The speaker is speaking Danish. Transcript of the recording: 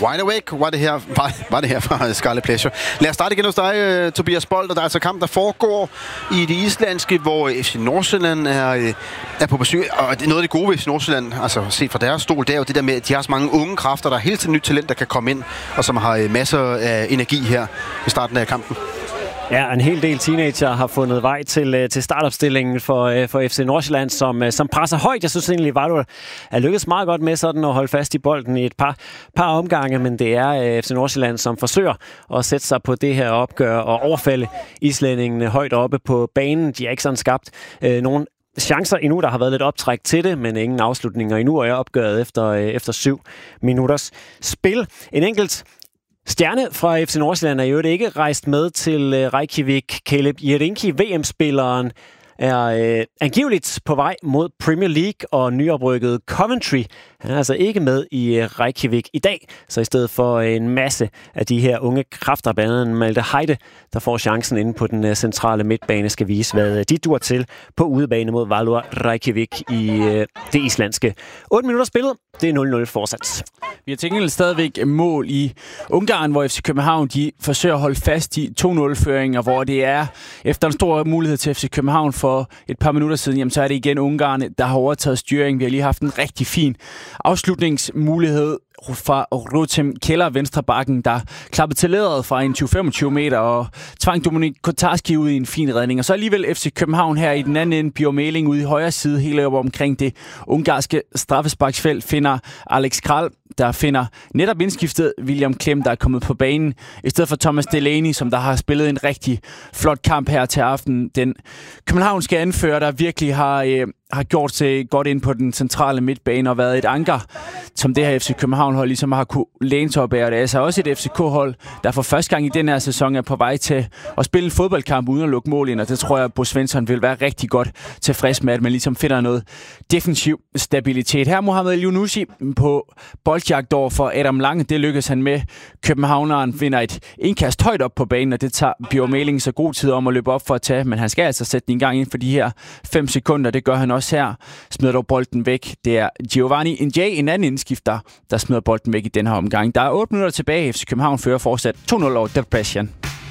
Wide Awake var det her fra Scarlet Pleasure. Lad os starte igen hos dig, Tobias Bold, og der er altså kamp, der foregår i det islandske, hvor FC Nordsjælland er på besøg. Og det er noget af det gode ved FC Nordsjælland, altså set fra deres stol, det er jo det der med, at de har så mange unge kræfter, der er hele tiden nyt talent, der kan komme ind, og som har masser af energi her i starten af kampen. Ja, en hel del teenager har fundet vej til startopstillingen for FC Nordsjælland, som presser højt. Jeg synes egentlig, Vejle er lykkedes meget godt med sådan at holde fast i bolden i et par omgange, men det er FC Nordsjælland, som forsøger at sætte sig på det her opgør og overfalde islændingene højt oppe på banen. De har ikke sådan skabt nogen chancer endnu. Der har været lidt optræk til det, men ingen afslutninger endnu, og jeg er opgøret efter 7 minutters spil. En enkelt stjerne fra FC Nordsjælland er jo ikke rejst med til Reykjavik. Caleb Jerinki, VM-spilleren, er angiveligt på vej mod Premier League og nyoprykket Coventry. Han er altså ikke med i Reykjavik i dag, så i stedet for en masse af de her unge kræfter, blandt andet Malte Heide, der får chancen inde på den centrale midtbane, skal vise, hvad de dur til på udebane mod Valur Reykjavik i det islandske. 8 minutter spillet, det er 0-0 fortsat. Vi har tænkt stadigvæk mål i Ungarn, hvor FC København de forsøger at holde fast i 2-0-føringer, hvor det er efter en stor mulighed til FC København for et par minutter siden, jamen, så er det igen Ungarn, der har overtaget styringen. Vi har lige haft en rigtig fin afslutningsmulighed fra Rotem Keller, venstrebakken, der klappede til læderet fra en 20-25 meter og tvang Dominik Kotarski ud i en fin redning. Og så alligevel FC København her i den anden ende, Bjørn Mæling ude i højre side, helt op omkring det ungarske straffesparksfelt, finder Alex Kral, der finder netop indskiftet William Klem, der er kommet på banen, i stedet for Thomas Delaney, som der har spillet en rigtig flot kamp her til aften. Den københavnske anfører, der virkelig har gjort sig godt ind på den centrale midtbane og været et anker, som det her FC København-hold ligesom har kunne læne sig op af. Og det er altså også et FCK-hold, der for første gang i den her sæson er på vej til at spille en fodboldkamp uden at lukke mål ind, og det tror jeg, at Bo Svensson vil være rigtig godt tilfreds med, at man ligesom finder noget defensiv stabilitet. Her Mohamed Eliounousi på boldjagt over for Adam Lange. Det lykkedes han med. Københavneren finder et indkast højt op på banen, og det tager Bjørn Mæling så god tid om at løbe op for at tage, men han skal altså sætte den i gang ind for de her 5 sekunder. Det gør han også her. Smider dog bolden væk. Det er Giovanni Njay, en anden indskifter, der smider bolden væk i den her omgang. Der er 8 minutter tilbage. FC København fører fortsat 2-0 over Depression.